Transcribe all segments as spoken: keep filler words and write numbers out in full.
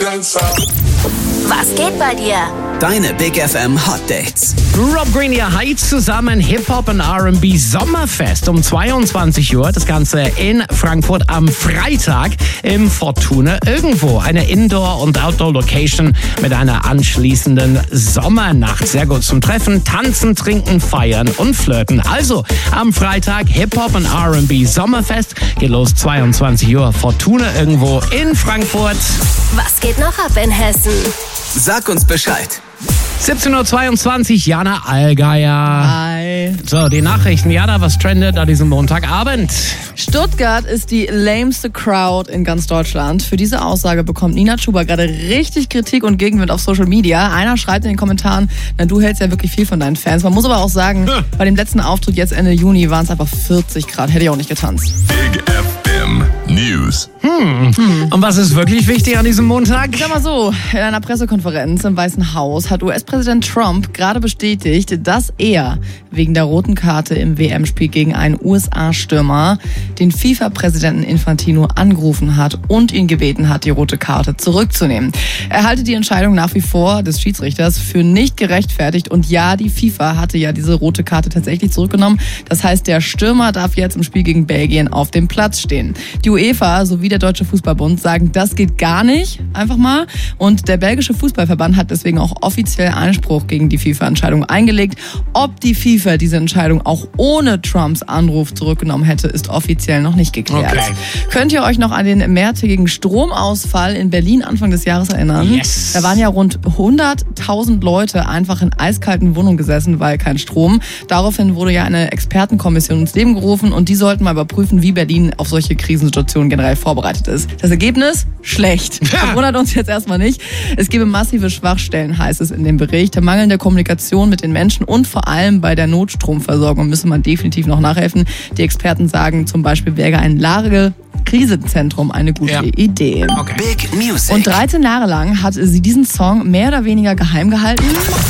Was geht bei dir? Deine Big F M Hot Dates. Rob Greenyer heizt zusammen Hip-Hop und R and B Sommerfest um zweiundzwanzig Uhr. Das Ganze in Frankfurt am Freitag im Fortuna irgendwo. Eine Indoor- und Outdoor-Location mit einer anschließenden Sommernacht. Sehr gut zum Treffen, tanzen, trinken, feiern und flirten. Also am Freitag Hip-Hop und R and B Sommerfest. Geht los zweiundzwanzig Uhr. Fortuna irgendwo in Frankfurt. Was geht noch ab in Hessen? Sag uns Bescheid. siebzehn Uhr zweiundzwanzig, Jana Allgeier. Hi. So, die Nachrichten. Jana, was trendet an diesem Montagabend? Stuttgart ist die lameste Crowd in ganz Deutschland. Für diese Aussage bekommt Nina Chuba gerade richtig Kritik und Gegenwind auf Social Media. Einer schreibt in den Kommentaren, na, du hältst ja wirklich viel von deinen Fans. Man muss aber auch sagen, hm. bei dem letzten Auftritt jetzt Ende Juni waren es einfach vierzig Grad. Hätte ich auch nicht getanzt. Big F M News. Hm. hm. Und was ist wirklich wichtig an diesem Montag? Ich sag mal so, in einer Pressekonferenz im Weißen Haus hat U S-Präsident Trump gerade bestätigt, dass er wegen der roten Karte im W M-Spiel gegen einen U S A-Stürmer den FIFA-Präsidenten Infantino angerufen hat und ihn gebeten hat, die rote Karte zurückzunehmen. Er halte die Entscheidung nach wie vor des Schiedsrichters für nicht gerechtfertigt und ja, die FIFA hatte ja diese rote Karte tatsächlich zurückgenommen. Das heißt, der Stürmer darf jetzt im Spiel gegen Belgien auf dem Platz stehen. Die UEFA sowie der Deutsche Fußballbund sagen, das geht gar nicht, einfach mal. Und der belgische Fußballverband hat deswegen auch offiziell Einspruch gegen die FIFA-Entscheidung eingelegt. Ob die FIFA diese Entscheidung auch ohne Trumps Anruf zurückgenommen hätte, ist offiziell noch nicht geklärt. Okay. Könnt ihr euch noch an den mehrtägigen Stromausfall in Berlin Anfang des Jahres erinnern? Yes. Da waren ja rund hunderttausend Leute einfach in eiskalten Wohnungen gesessen, weil kein Strom. Daraufhin wurde ja eine Expertenkommission ins Leben gerufen und die sollten mal überprüfen, wie Berlin auf solche Krisensituationen generell vorbereitet ist. Das Ergebnis? Schlecht. Das wundert uns jetzt erstmal nicht. Es gebe massive Schwachstellen, heißt es in dem Bericht. Mangelnde Kommunikation mit den Menschen und vor allem bei der Notstromversorgung müsse man definitiv noch nachhelfen. Die Experten sagen zum Beispiel, wäre ein Lage-Krisenzentrum eine gute ja. Idee. Okay. Big Music. Und dreizehn Jahre lang hat sie diesen Song mehr oder weniger geheim gehalten.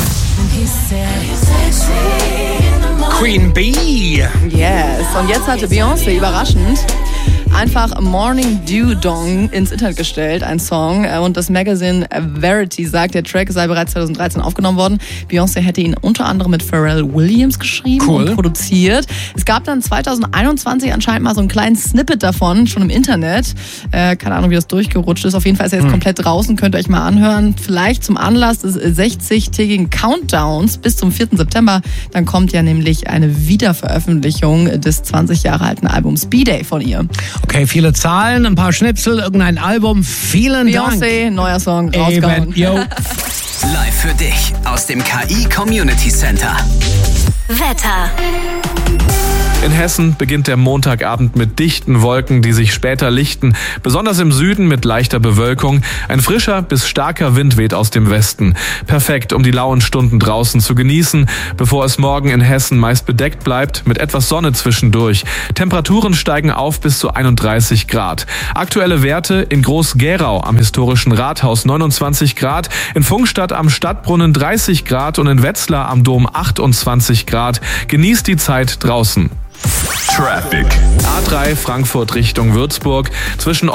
Queen Bee. Yes. Und jetzt hatte Beyoncé überraschend einfach Morning Dew Dong ins Internet gestellt, ein Song. Und das Magazine Verity sagt, der Track sei bereits zweitausenddreizehn aufgenommen worden. Beyoncé hätte ihn unter anderem mit Pharrell Williams geschrieben cool. und produziert. Es gab dann zweitausendeinundzwanzig anscheinend mal so einen kleinen Snippet davon, schon im Internet. Äh, keine Ahnung, wie das durchgerutscht ist. Auf jeden Fall ist er jetzt hm. komplett draußen, könnt ihr euch mal anhören. Vielleicht zum Anlass des sechzig-tägigen Countdowns bis zum vierten September. Dann kommt ja nämlich eine Wiederveröffentlichung des zwanzig Jahre alten Albums B-Day von ihr. Okay, viele Zahlen, ein paar Schnipsel, irgendein Album. Vielen Dank. Beyoncé, neuer Song, rausgehauen. Yo. Live für dich aus dem K I Community Center. Wetter. In Hessen beginnt der Montagabend mit dichten Wolken, die sich später lichten. Besonders im Süden mit leichter Bewölkung. Ein frischer bis starker Wind weht aus dem Westen. Perfekt, um die lauen Stunden draußen zu genießen, bevor es morgen in Hessen meist bedeckt bleibt, mit etwas Sonne zwischendurch. Temperaturen steigen auf bis zu einunddreißig Grad. Aktuelle Werte: in Groß-Gerau am historischen Rathaus neunundzwanzig Grad, in Pfungstadt am Stadtbrunnen dreißig Grad und in Wetzlar am Dom achtundzwanzig Grad. Genießt die Zeit draußen. Traffic. A drei Frankfurt Richtung Würzburg. Zwischen